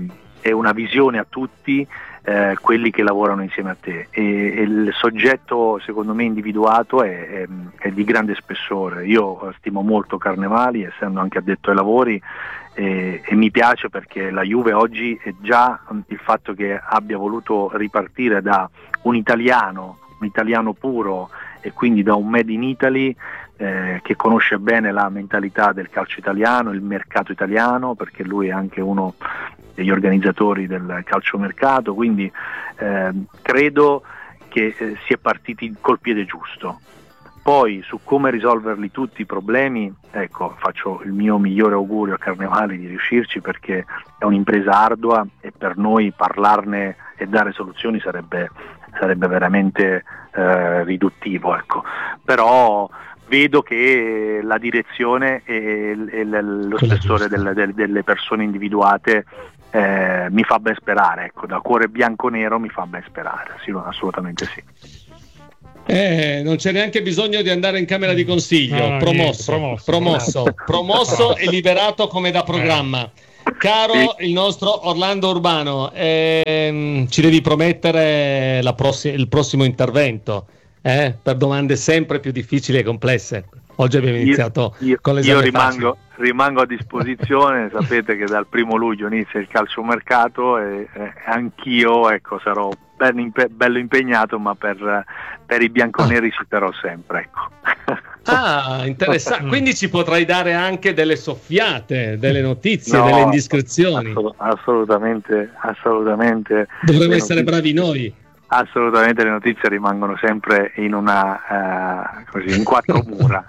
è una visione a tutti quelli che lavorano insieme a te, e il soggetto secondo me individuato è di grande spessore. Io stimo molto Carnevali, essendo anche addetto ai lavori, e mi piace perché la Juve oggi è già il fatto che abbia voluto ripartire da un italiano puro, e quindi da un made in Italy che conosce bene la mentalità del calcio italiano, il mercato italiano, perché lui è anche uno degli organizzatori del calciomercato, quindi credo che si è partiti col piede giusto. Poi su come risolverli tutti i problemi, ecco, faccio il mio migliore augurio a Carnevali di riuscirci, perché è un'impresa ardua e per noi parlarne e dare soluzioni sarebbe veramente riduttivo, ecco. Però vedo che la direzione e lo spessore delle persone individuate mi fa ben sperare, ecco, da cuore bianco-nero mi fa ben sperare, sì, assolutamente sì. Non c'è neanche bisogno di andare in camera di consiglio, promosso e liberato come da programma. Caro il nostro Orlando Urbano, ci devi promettere il prossimo intervento per domande sempre più difficili e complesse. Oggi abbiamo iniziato con l'esame. Io rimango a disposizione, sapete che dal 1 luglio inizia il calciomercato e anch'io, ecco, sarò bello impegnato, ma per i bianconeri ci sarò sempre, ecco. Interessante. Quindi ci potrai dare anche delle soffiate, delle notizie, delle indiscrezioni. Assolutamente. Dovremmo essere bravi noi. Assolutamente, le notizie rimangono sempre in in quattro mura.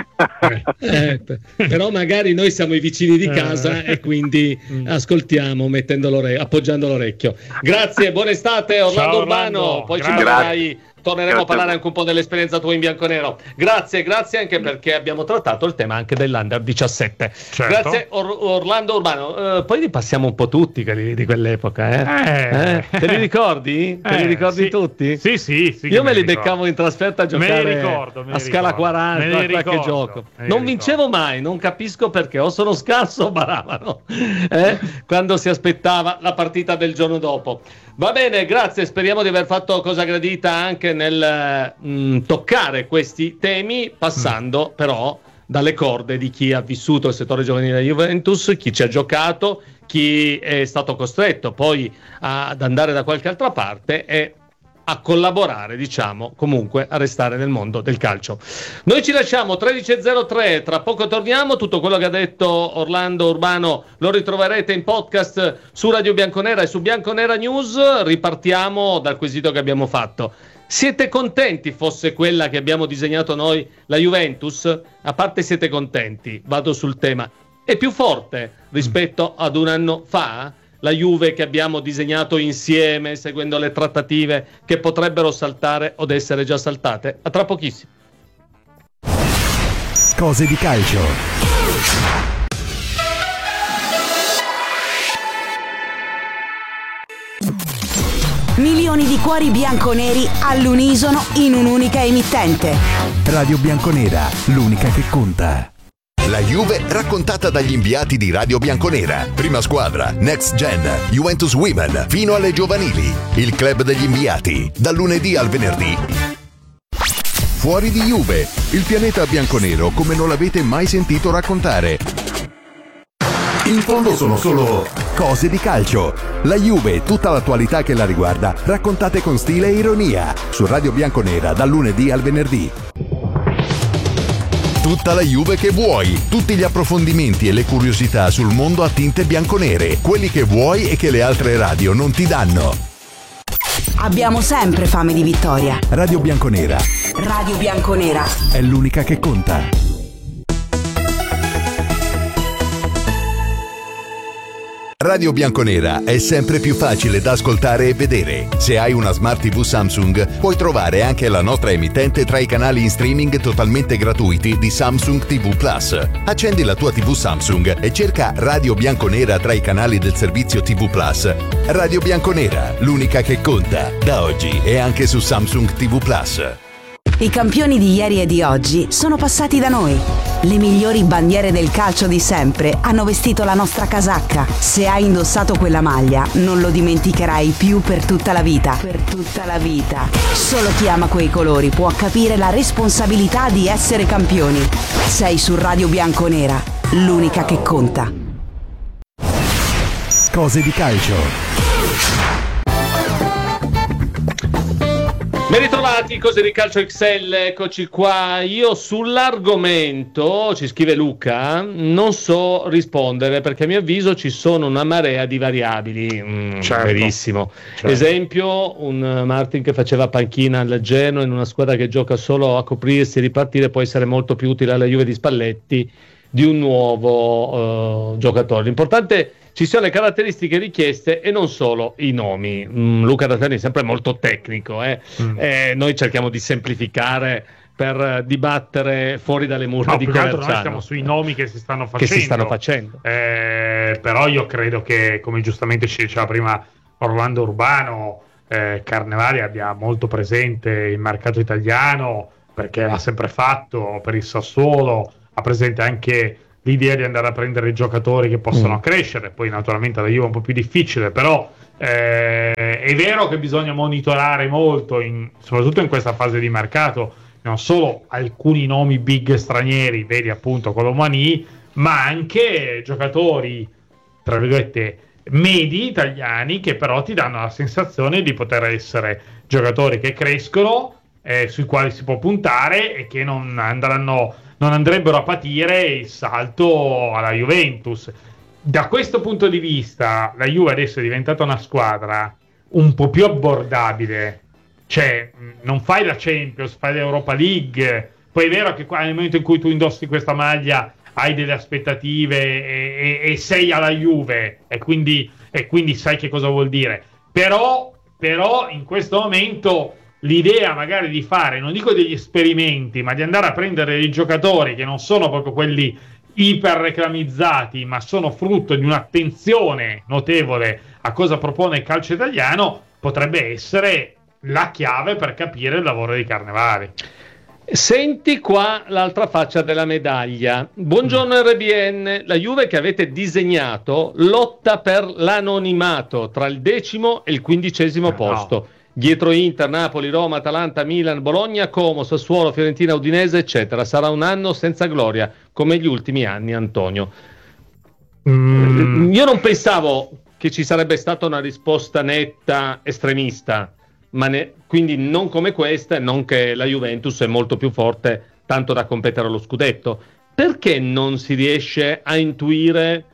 Però magari noi siamo i vicini di casa e quindi ascoltiamo appoggiando l'orecchio. Grazie, buona estate Orlando Urbano, poi grazie. ci parlerai. Torneremo a parlare anche un po' dell'esperienza tua in bianconero. Grazie anche perché abbiamo trattato il tema anche dell'Under 17. Certo. Grazie Orlando Urbano. Poi li passiamo un po' tutti quelli di quell'epoca. Te li ricordi? Te li ricordi tutti? Sì. Io me li beccavo in trasferta a giocare a scala 40 a qualche gioco. Non vincevo mai, non capisco perché, o sono scarso o baravano quando si aspettava la partita del giorno dopo. Va bene, grazie, speriamo di aver fatto cosa gradita anche nel toccare questi temi, passando però dalle corde di chi ha vissuto il settore giovanile della Juventus, chi ci ha giocato, chi è stato costretto poi ad andare da qualche altra parte e a collaborare, diciamo, comunque a restare nel mondo del calcio. Noi ci lasciamo 13.03, tra poco torniamo. Tutto quello che ha detto Orlando Urbano lo ritroverete in podcast su Radio Bianconera e su Bianconera News. Ripartiamo dal quesito che abbiamo fatto. Siete contenti fosse quella che abbiamo disegnato noi, la Juventus? A parte siete contenti, vado sul tema. È più forte rispetto ad un anno fa? La Juve che abbiamo disegnato insieme, seguendo le trattative che potrebbero saltare o essere già saltate? A tra pochissimo. Cose di calcio. Milioni di cuori bianconeri all'unisono in un'unica emittente. Radio Bianconera, l'unica che conta. La Juve raccontata dagli inviati di Radio Bianconera. Prima squadra, Next Gen, Juventus Women, fino alle giovanili. Il club degli inviati, dal lunedì al venerdì. Fuori di Juve, il pianeta bianconero come non l'avete mai sentito raccontare. In fondo sono solo cose di calcio. La Juve e tutta l'attualità che la riguarda, raccontate con stile e ironia. Su Radio Bianconera, dal lunedì al venerdì. Tutta la Juve che vuoi, tutti gli approfondimenti e le curiosità sul mondo a tinte bianconere, quelli che vuoi e che le altre radio non ti danno. Abbiamo sempre fame di vittoria. Radio Bianconera. Radio Bianconera È l'unica che conta. Radio Bianconera è sempre più facile da ascoltare e vedere. Se hai una Smart TV Samsung, puoi trovare anche la nostra emittente tra i canali in streaming totalmente gratuiti di Samsung TV Plus. Accendi la tua TV Samsung e cerca Radio Bianconera tra i canali del servizio TV Plus. Radio Bianconera, l'unica che conta. Da oggi è anche su Samsung TV Plus. I campioni di ieri e di oggi sono passati da noi. Le migliori bandiere del calcio di sempre hanno vestito la nostra casacca. Se hai indossato quella maglia, non lo dimenticherai più per tutta la vita. Per tutta la vita. Solo chi ama quei colori può capire la responsabilità di essere campioni. Sei su Radio Bianconera, l'unica che conta. Cose di calcio. Ben ritrovati, Cose di Calcio XL, eccoci qua. Io sull'argomento, ci scrive Luca, non so rispondere perché a mio avviso ci sono una marea di variabili. Verissimo. Certo. Esempio, un Martin che faceva panchina al Genoa in una squadra che gioca solo a coprirsi e ripartire può essere molto più utile alla Juve di Spalletti di un nuovo giocatore. L'importante ci siano le caratteristiche richieste e non solo i nomi. Luca D'Antoni è sempre molto tecnico, noi cerchiamo di semplificare per dibattere fuori dalle mura di Coverciano. Noi stiamo sui nomi che si stanno facendo. Però io credo che, come giustamente ci diceva prima Orlando Urbano, Carnevali abbia molto presente il mercato italiano, perché l'ha sempre fatto per il Sassuolo, ha presente anche l'idea di andare a prendere giocatori che possono crescere. Poi naturalmente la Juve è un po' più difficile, però è vero che bisogna monitorare molto, soprattutto in questa fase di mercato, non solo alcuni nomi big stranieri, vedi appunto Colomani, ma anche giocatori, tra virgolette, medi italiani, che però ti danno la sensazione di poter essere giocatori che crescono, sui quali si può puntare e che non andrebbero a patire il salto alla Juventus. Da questo punto di vista la Juve adesso è diventata una squadra un po' più abbordabile, cioè non fai la Champions, fai l'Europa League. Poi è vero che qua, nel momento in cui tu indossi questa maglia, hai delle aspettative e sei alla Juve e quindi sai che cosa vuol dire, però in questo momento l'idea magari di fare, non dico degli esperimenti, ma di andare a prendere dei giocatori che non sono proprio quelli iper reclamizzati, ma sono frutto di un'attenzione notevole a cosa propone il calcio italiano, potrebbe essere la chiave per capire il lavoro di Carnevali. Senti qua l'altra faccia della medaglia. Buongiorno RBN, la Juve che avete disegnato lotta per l'anonimato tra il 10° e il 15° posto. No. Dietro Inter, Napoli, Roma, Atalanta, Milan, Bologna, Como, Sassuolo, Fiorentina, Udinese, eccetera. Sarà un anno senza gloria, come gli ultimi anni, Antonio. Io non pensavo che ci sarebbe stata una risposta netta, estremista, quindi non come questa, e non che la Juventus è molto più forte, tanto da competere allo scudetto. Perché non si riesce a intuire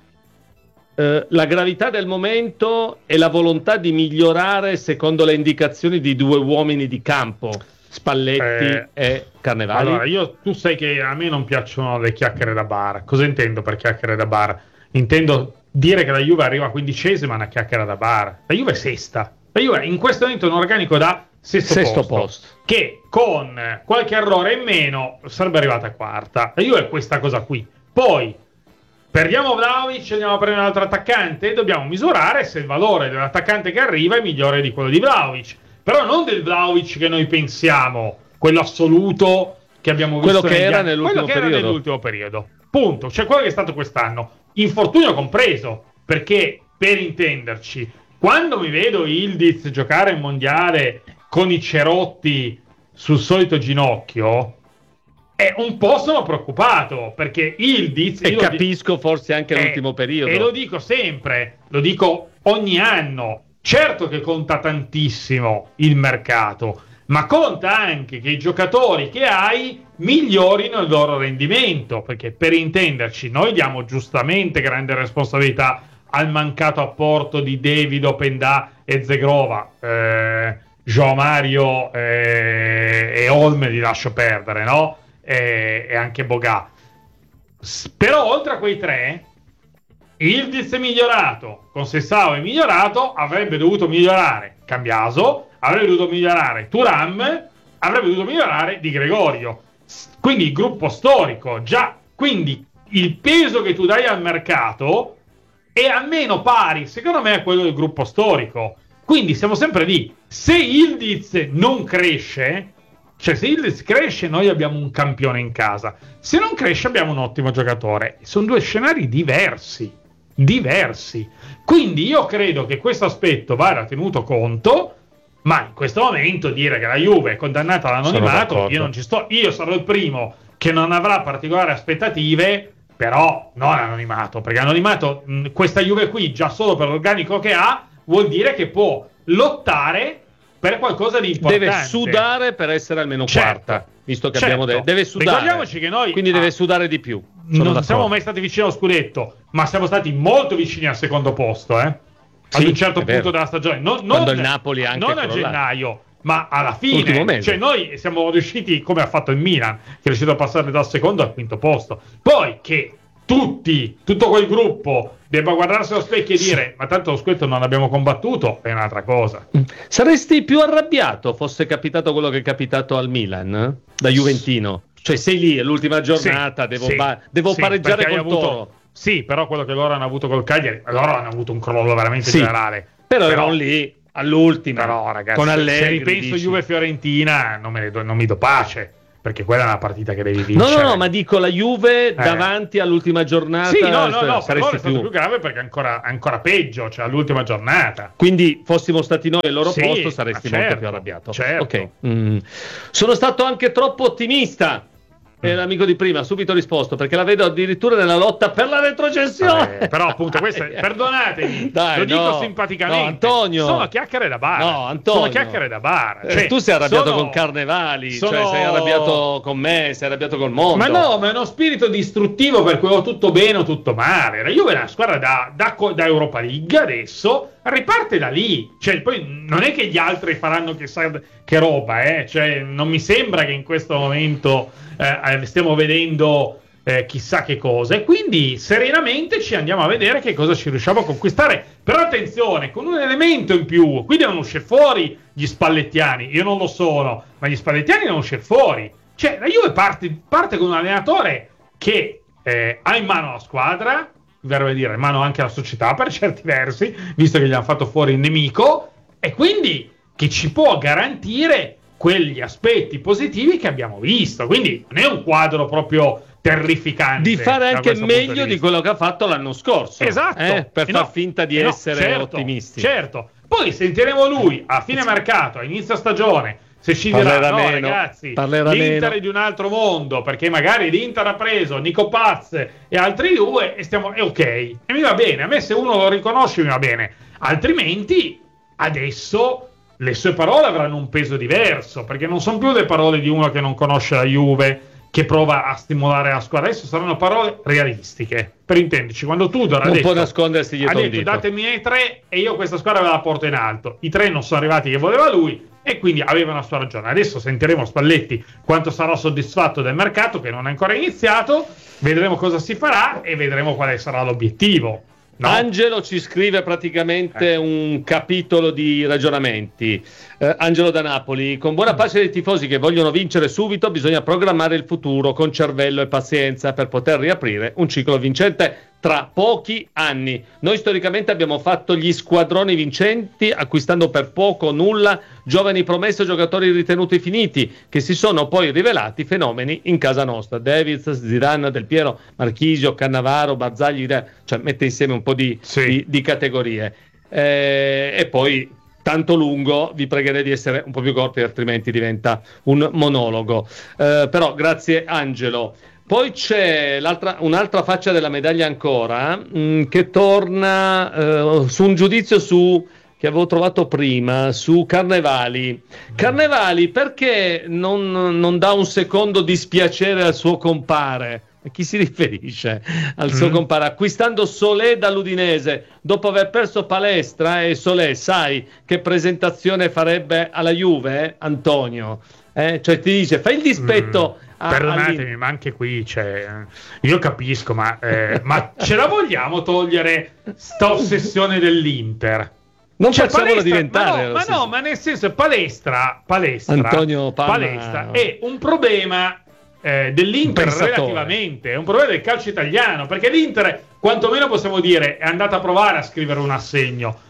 la gravità del momento e la volontà di migliorare secondo le indicazioni di due uomini di campo, Spalletti e Carnevali? Allora, tu sai che a me non piacciono le chiacchiere da bar. Cosa intendo per chiacchiere da bar? Intendo dire che la Juve arriva 15ª, è una chiacchiera da bar. La Juve è sesta. La Juve in questo momento è un organico da sesto posto, che con qualche errore in meno sarebbe arrivata quarta. La Juve è questa cosa qui. Poi perdiamo Vlahovic, andiamo a prendere un altro attaccante, dobbiamo misurare se il valore dell'attaccante che arriva è migliore di quello di Vlahovic, però non del Vlahovic che noi pensiamo, quello assoluto che abbiamo visto, quello che era nell'ultimo periodo. Punto. Cioè quello che è stato quest'anno, infortunio compreso, perché per intenderci, quando mi vedo Yildiz giocare in mondiale con i cerotti sul solito ginocchio, un po' sono preoccupato, perché Yildiz, e capisco forse anche l'ultimo periodo, e lo dico sempre, lo dico ogni anno, certo che conta tantissimo il mercato, ma conta anche che i giocatori che hai migliorino il loro rendimento, perché per intenderci noi diamo giustamente grande responsabilità al mancato apporto di Davido, Pendà e Zegrova. João Mario e Olme li lascio perdere, no? E anche Bogà. Però oltre a quei tre, Yildiz è migliorato, Conceição è migliorato, avrebbe dovuto migliorare Cambiaso, avrebbe dovuto migliorare Thuram, avrebbe dovuto migliorare Di Gregorio. Quindi il gruppo storico già, quindi il peso che tu dai al mercato è almeno pari, secondo me, a quello del gruppo storico. Quindi siamo sempre lì. Se Yildiz non cresce, Cioè, se il cresce, noi abbiamo un campione in casa. Se non cresce, abbiamo un ottimo giocatore. Sono due scenari diversi. Quindi io credo che questo aspetto vada tenuto conto, ma in questo momento dire che la Juve è condannata all'anonimato, io non ci sto. Io sarò il primo che non avrà particolari aspettative, però non anonimato, perché anonimato, questa Juve qui, già solo per l'organico che ha, vuol dire che può lottare per qualcosa di importante. Deve sudare per essere almeno quarta, visto che abbiamo detto. Deve sudare. Ricordiamoci che noi quindi deve sudare di più. Non siamo mai stati vicini allo scudetto, ma siamo stati molto vicini al secondo posto, ad un certo punto della stagione. Quando il Napoli anche non a gennaio, ma alla fine. Cioè noi siamo riusciti, come ha fatto il Milan, che è riuscito a passare dal secondo al quinto posto. Poi che tutto quel gruppo debba guardarsi allo specchio e dire ma tanto lo scudetto non l'abbiamo combattuto, è un'altra cosa. Saresti più arrabbiato fosse capitato quello che è capitato al Milan da Juventino? Cioè sei lì, è l'ultima giornata, devo pareggiare col Toro. Sì, però quello che loro hanno avuto col Cagliari, loro hanno avuto un crollo veramente generale. Però erano lì all'ultima, però, ragazzi, con Allegri, se ripenso Juve-Fiorentina non mi do pace, perché quella è una partita che devi vincere. No, ma dico la Juve davanti all'ultima giornata. Sì, no, per loro è stato più grave perché è ancora peggio, cioè all'ultima giornata. Quindi fossimo stati noi al loro posto saresti molto più arrabbiato. Certo. Okay. Sono stato anche troppo ottimista. E l'amico di prima ha subito risposto, perché la vedo addirittura nella lotta per la retrocessione. Però appunto questo perdonatemi, lo dico simpaticamente, Antonio, sono chiacchiere da bar. Sono chiacchiere da bar. Cioè, tu sei arrabbiato con Carnevali, cioè sei arrabbiato con me, sei arrabbiato col mondo. Ma no, ma è uno spirito distruttivo per cui ho tutto bene o tutto male. La Juve è una squadra da Europa League, adesso riparte da lì. Cioè, poi non è che gli altri faranno che roba, cioè non mi sembra che in questo momento stiamo vedendo chissà che cosa, e quindi serenamente ci andiamo a vedere che cosa ci riusciamo a conquistare. Però attenzione, con un elemento in più, qui devono uscire fuori gli spallettiani. Io non lo sono, ma gli spallettiani devono uscire fuori. Cioè la Juve parte con un allenatore che ha in mano la squadra, verrebbe dire in mano anche la società per certi versi, visto che gli hanno fatto fuori il nemico, e quindi che ci può garantire quegli aspetti positivi che abbiamo visto. Quindi non è un quadro proprio terrificante, di fare anche meglio di quello che ha fatto l'anno scorso, esatto, per far finta di essere ottimisti. Certo, poi sentiremo lui a fine mercato, a inizio stagione, se ci dirà ragazzi, l'Inter è di un altro mondo, perché magari l'Inter ha preso Nico Paz e altri due e è ok, e mi va bene. A me se uno lo riconosce mi va bene, altrimenti adesso le sue parole avranno un peso diverso, perché non sono più le parole di uno che non conosce la Juve, che prova a stimolare la squadra. Adesso saranno parole realistiche, per intenderci. Quando Tudor non può nascondersi dietro un dito, datemi i 3 e io questa squadra ve la porto in alto. I 3 non sono arrivati che voleva lui, e quindi aveva una sua ragione. Adesso sentiremo Spalletti quanto sarà soddisfatto del mercato, che non è ancora iniziato, vedremo cosa si farà e vedremo quale sarà l'obiettivo. No. Angelo ci scrive praticamente un capitolo di ragionamenti. Angelo da Napoli: con buona pace dei tifosi che vogliono vincere subito, bisogna programmare il futuro con cervello e pazienza per poter riaprire un ciclo vincente tra pochi anni. Noi storicamente abbiamo fatto gli squadroni vincenti acquistando per poco o nulla giovani promesse o giocatori ritenuti finiti, che si sono poi rivelati fenomeni in casa nostra. Davids, Zidane, Del Piero, Marchisio, Cannavaro, Barzagli, cioè mette insieme un po' di categorie. E poi tanto lungo, vi pregherei di essere un po' più corti, altrimenti diventa un monologo. Però grazie Angelo. Poi c'è un'altra faccia della medaglia ancora, che torna su un giudizio che avevo trovato prima, su Carnevali. Carnevali perché non dà un secondo dispiacere al suo compare? A chi si riferisce al suo compare? Acquistando Solé dall'Udinese dopo aver perso Palestra, e Solé sai che presentazione farebbe alla Juve, Antonio? Cioè ti dice, fai il dispetto perdonatemi, ma anche qui io capisco, ma ce la vogliamo togliere sta ossessione dell'Inter? Non facciamola diventare, ma nel senso Palestra Antonio Palestra è un problema dell'Inter, relativamente è un problema del calcio italiano, perché l'Inter quantomeno possiamo dire è andata a provare a scrivere un assegno.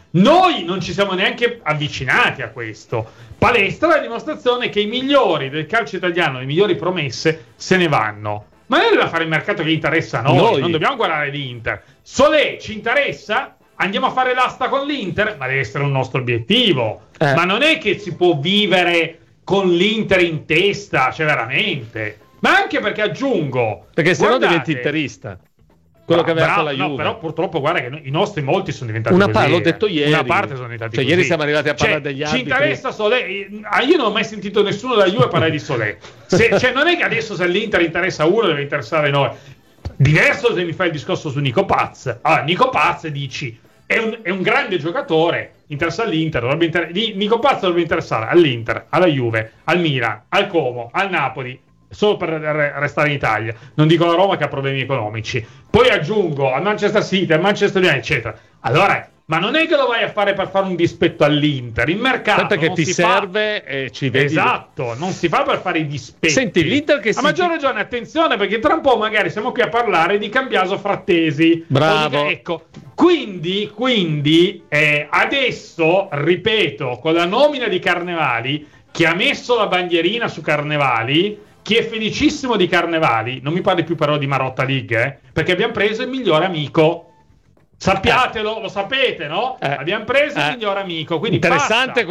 Noi non ci siamo neanche avvicinati a questo. Palestra la dimostrazione che i migliori del calcio italiano, le migliori promesse, se ne vanno. Ma noi dobbiamo fare il mercato che interessa a noi. Non dobbiamo guardare l'Inter. Solé ci interessa? Andiamo a fare l'asta con l'Inter? Ma deve essere un nostro obiettivo. Ma non è che si può vivere con l'Inter in testa, cioè veramente. Ma anche perché aggiungo, perché se no diventi interista. Quello che aveva con la Juve. No, però purtroppo guarda che i nostri molti sono diventati una così. L'ho detto ieri. Una parte sono diventati così. Ieri siamo arrivati a parlare degli arbitri. Ci interessa Solé. Io non ho mai sentito nessuno della Juve parlare di Solé. Cioè non è che adesso se l'Inter interessa uno deve interessare noi. Diverso se mi fai il discorso su Nico Paz. Allora, Nico Paz dici è un grande giocatore, interessa all'Inter, Nico Paz dovrebbe interessare all'Inter, alla Juve, al Milan, al Como, al Napoli, solo per restare in Italia. Non dico la Roma che ha problemi economici. Poi aggiungo al Manchester City, al Manchester United, eccetera. Allora, ma non è che lo vai a fare per fare un dispetto all'Inter. Il mercato perché non ti si serve fa... e ci vedi. Esatto, non si fa per fare i dispetti. Senti, l'Inter che a maggior ragione, attenzione, perché tra un po' magari siamo qui a parlare di Cambiaso Frattesi. Bravo. Ecco, quindi adesso, ripeto, con la nomina di Carnevali, che ha messo la bandierina su Carnevali, chi è felicissimo di Carnevali, non mi parli più però di Marotta League, perché abbiamo preso il migliore amico. Sappiatelo, lo sapete, no? Abbiamo preso il miglior amico, quindi interessante. basta.